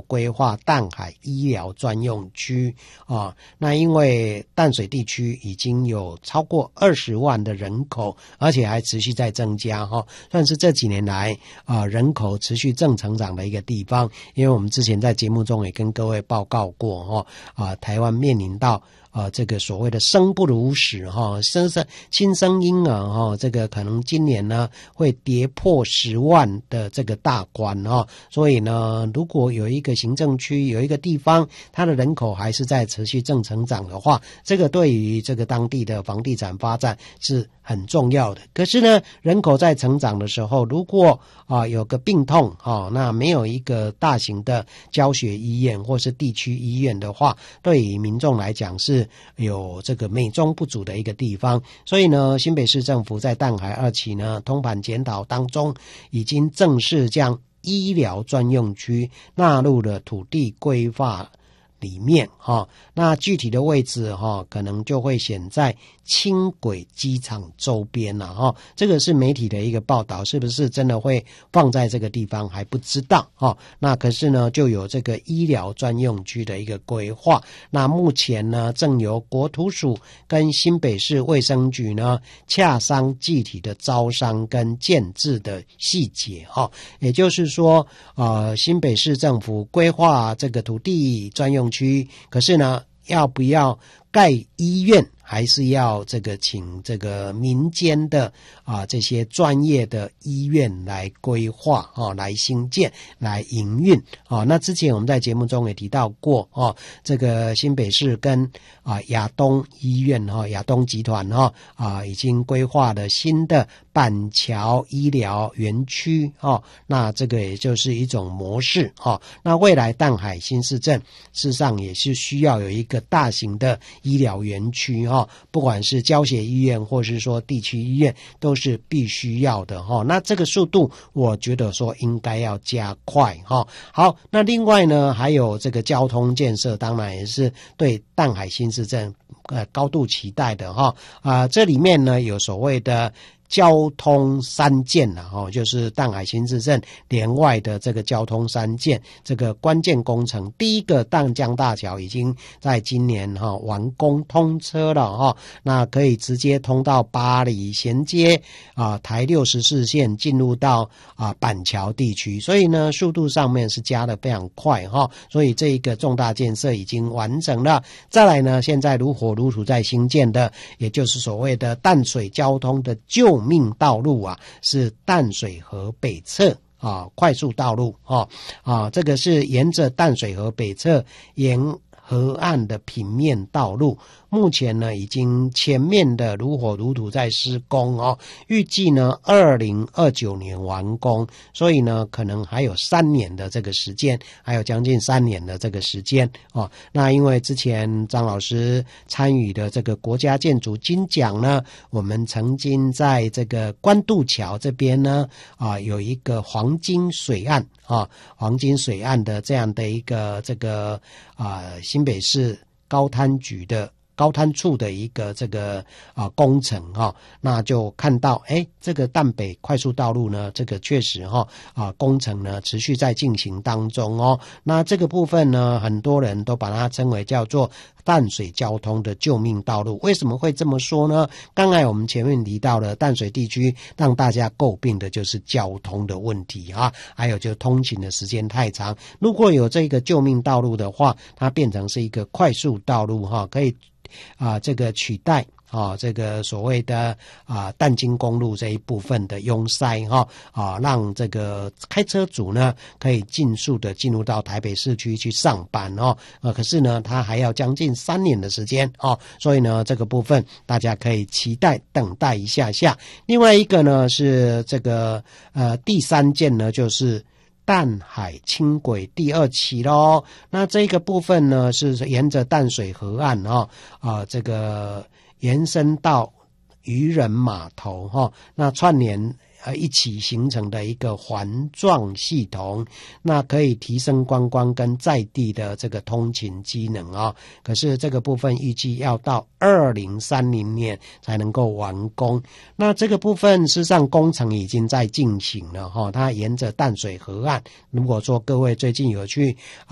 规划淡海医疗专用区啊。那因为淡水地区已经有超过20万的人口，而且还持续在增加哈，算是这几年来人口持续正成长的一个地方。因为我们之前在节目中也跟各位报告过台湾面临到这个所谓的生不如死新生婴儿这个可能今年呢会跌破10万的这个大关所以呢，如果有一个行政区有一个地方它的人口还是在持续正成长的话，这个对于这个当地的房地产发展是很重要的。可是呢，人口在成长的时候，如果有个病痛那没有一个大型的教学医院或是地区医院的话，对于民众来讲是有这个美中不足的一个地方。所以呢，新北市政府在淡海2期呢通盘检讨当中，已经正式将医疗专用区纳入了土地规划里面那具体的位置可能就会选在轻轨机场周边这个是媒体的一个报道，是不是真的会放在这个地方还不知道那可是呢就有这个医疗专用区的一个规划。那目前呢正由国土署跟新北市卫生局呢洽商具体的招商跟建制的细节也就是说新北市政府规划这个土地专用区，可是呢要不要盖医院，还是要这个请这个民间的这些专业的医院来规划来兴建来营运那之前我们在节目中也提到过这个新北市跟亚东医院亚东集团已经规划了新的板桥医疗园区那这个也就是一种模式那未来淡海新市镇事实上也是需要有一个大型的医疗园区不管是教学医院或是说地区医院都是必须要的那这个速度我觉得说应该要加快好，那另外呢还有这个交通建设，当然也是对淡海新市镇高度期待的这里面呢有所谓的交通三件就是淡海新市镇连外的这个交通三件这个关键工程。第一个淡江大桥已经在今年完工通车了那可以直接通到八里，衔接台64线进入到板桥地区，所以呢速度上面是加得非常快所以这一个重大建设已经完成了。再来呢，现在如火如荼在兴建的，也就是所谓的淡水交通的救命道路是淡水河北侧快速道路这个是沿着淡水河北侧沿河岸的平面道路，目前呢已经前面的如火如荼在施工预计呢2029年完工，所以呢可能还有3年的这个时间，还有将近3年的这个时间那因为之前张老师参与的这个国家建筑金奖呢，我们曾经在这个关渡桥这边呢有一个黄金水岸黄金水岸的这样的一个这个新北市高滩局的高滩处的一个这个工程那就看到这个淡北快速道路呢，这个确实工程呢持续在进行当中那这个部分呢，很多人都把它称为叫做淡水交通的救命道路。为什么会这么说呢？刚才我们前面提到了淡水地区让大家诟病的就是交通的问题还有就通勤的时间太长。如果有这个救命道路的话，它变成是一个快速道路可以这个取代这个所谓的淡金公路这一部分的拥塞让这个开车族呢可以尽速的进入到台北市区去上班可是呢它还要将近3年的时间所以呢这个部分大家可以期待等待一下下。另外一个呢是这个第3件呢就是淡海轻轨第2期咯。那这个部分呢是沿着淡水河岸这个延伸到渔人码头那串联一起形成的一个环状系统，那可以提升观光跟在地的这个通勤机能可是这个部分预计要到2030年才能够完工。那这个部分事实上工程已经在进行了它沿着淡水河岸，如果说各位最近有去